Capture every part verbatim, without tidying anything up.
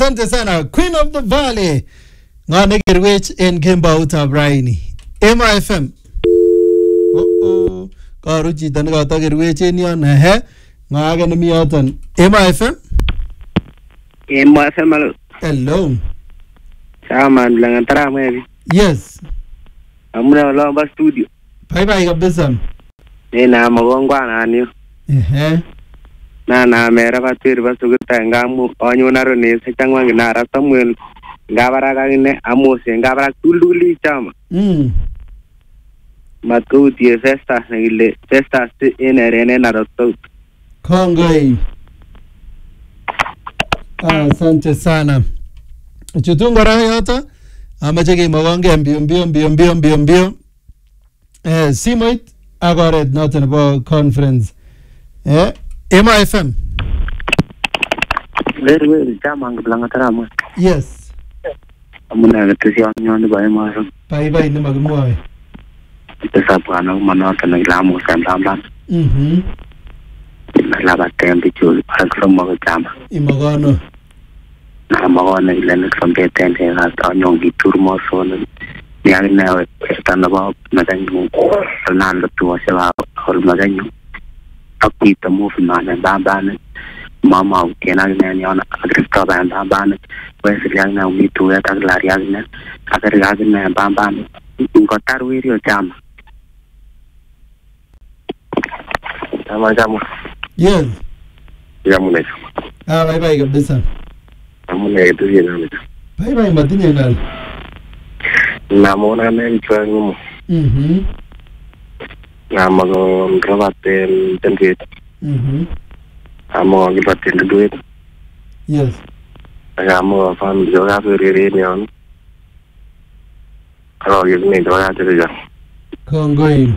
Asante sana Queen of the Valley. Ngane kirwech en kembaut ab raini. Ema F M. Oh oh. Karu chito ne kata kirwech en yon he. Ngage ne mi yoton. Ema F M. Ema F M. Hello. Chairman Langantara mwe. Yes. Amuna lomba studio. Bye bye kabisa. Nina magongwa nani. Ehe. Na na mera batiri basuguta ngamu onyonaro ne secangwa nginara Samuel ngabara gine amose ngabara tulduli chama. Mm. Matkuti festa ngile festa enerene na rotot. Kongoi. Asante sana. Chutunga rayata amache ke magonge mbio mbio mbio mbio mbio mbio. Eh simoit agoret not about conference. Eh Ema F M. Very well chama Langantara mwe. Yes. Amuna gatisi onyon ba Ema F M. Bye bye ne magmoy. Pesa bwana manota na ilamu sambamba. Mhm. La batembi chuli akromo chama. Imagano. Na magona ile ne kompetente na onyon giturmo solo. Niang na estando ba na tanyo Fernando tu se va hol maganyo. Akita move na na baba na mama kena na ni ona agrista ba baba na pues yang na mi tu ya taglar yang na agar yang na baba na ko tarwirio chama. Ama jamu. Yes. Jamu ne. Ah bye bye kabisa. Amu ne tu yena. Bye bye matinye ngal. Na mona ne tsangu. Mhm. Na mago rabaten tengit. Mhm. Amo gibaten duit. Yes. Amo fan joga ferire ni on. Kalau yang ni joga terus. Kongoi.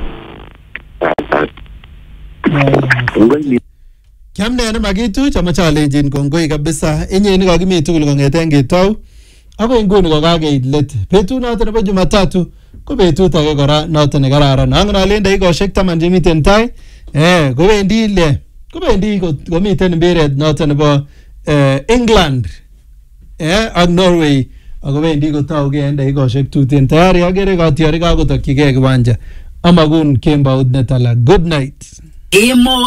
Kongoi. Kiamne ne magitu chama challenge kongoi kabisa. Enye ni kagimi tugul kongeten ketau. Ako inguni kokageit let. Betut noto nebo Jumatatu ko betut age kora noto ne kararan. Ang'na len dakikoshek taman chemiten tai. Eh, kobendi ile. Kobendi komiten mbiret noto nebo eh, England. Eh, ak Norway. Ako bendi kotauge en dakikoshek tuten. Tayari agere katyarik kakotokyige kiwanja. Amagun kembaut netala. Good night. Emo